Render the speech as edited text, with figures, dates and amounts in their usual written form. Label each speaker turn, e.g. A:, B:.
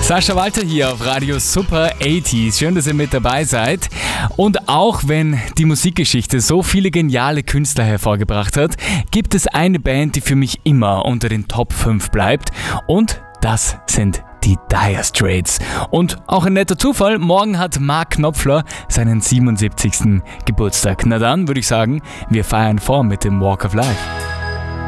A: Sascha Walter hier auf Radio Super 80s. Schön, dass ihr mit dabei seid. Und auch wenn die Musikgeschichte so viele geniale Künstler hervorgebracht hat, gibt es eine Band, die für mich immer unter den Top 5 bleibt. Und das sind die Dire Straits. Und auch ein netter Zufall, morgen hat Mark Knopfler seinen 77. Geburtstag. Na dann würde ich sagen, wir feiern vor mit dem Walk of Life.